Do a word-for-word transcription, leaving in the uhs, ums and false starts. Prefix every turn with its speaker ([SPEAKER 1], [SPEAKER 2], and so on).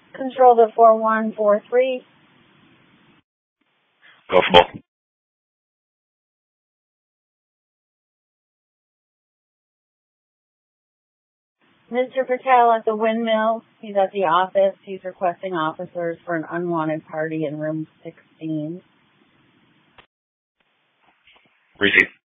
[SPEAKER 1] Control to four one four three.
[SPEAKER 2] Go for both.
[SPEAKER 1] Mister Patel at the windmill. He's at the office. He's requesting officers for an unwanted party in room sixteen.
[SPEAKER 2] Receive.